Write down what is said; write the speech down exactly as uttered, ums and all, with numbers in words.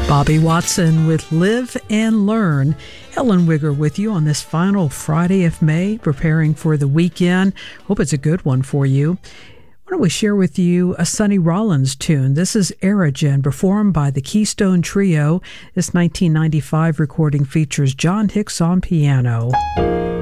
Bobby Watson with Live and Learn. Helen Wigger with you on this final Friday of May, preparing for the weekend. Hope it's a good one for you. Why don't we share with you a Sonny Rollins tune? This is Erigen, performed by the Keystone Trio. This nineteen ninety-five recording features John Hicks on piano.